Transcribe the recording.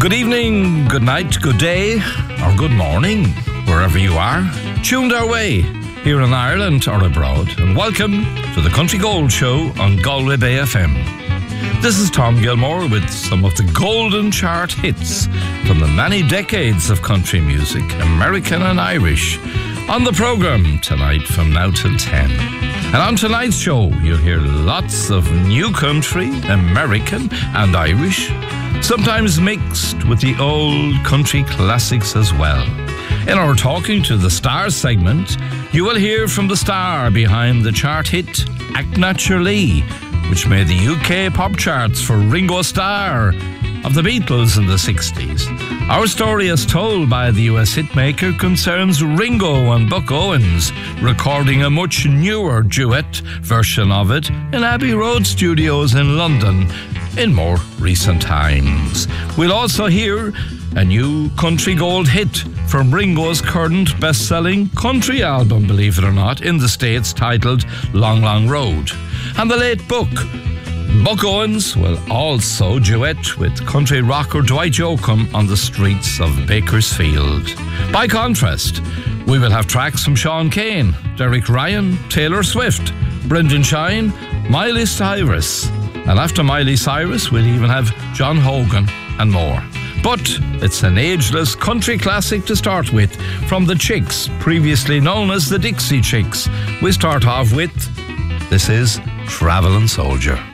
Good evening, good night, good day, or good morning, wherever you are, tuned our way here in Ireland or abroad, and welcome to the Country Gold Show on Galway Bay FM. This is Tom Gilmore with some of the golden chart hits from the many decades of country music, American and Irish, on the programme tonight from now till 10. And on tonight's show, you'll hear lots of new country, American and Irish, sometimes mixed with the old country classics as well. In our Talking to the Stars segment, you will hear from the star behind the chart hit Act Naturally, which made the UK pop charts for Ringo Starr of the Beatles in the 60s. Our story, as told by the US hitmaker, concerns Ringo and Buck Owens recording a much newer duet version of it in Abbey Road Studios in London in more recent times. We'll also hear a new country gold hit from Ringo's current best-selling country album, believe it or not, in the States, titled Long Long Road. And the late Buck Owens will also duet with country rocker Dwight Yoakam on the streets of Bakersfield. By contrast, we will have tracks from Sean Kane, Derek Ryan, Taylor Swift, Brendan Shine, Miley Cyrus. And after Miley Cyrus, we'll even have John Hogan and more. But it's an ageless country classic to start with from the Chicks, previously known as the Dixie Chicks. We start off with, this is Travelin' Soldier.